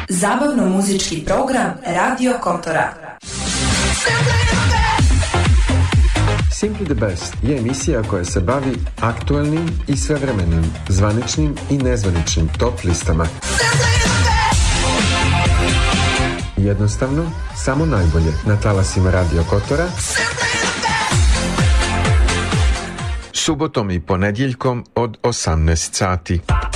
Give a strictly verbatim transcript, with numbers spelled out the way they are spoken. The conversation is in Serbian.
Zabavno-muzički program Radio Kotora. Simply the Best je emisija koja se bavi aktuelnim i svevremenim, zvaničnim i nezvaničnim top listama. Jednostavno, samo najbolje na talasima Radio Kotora. Subotom i ponedjeljkom od osamnaest sati.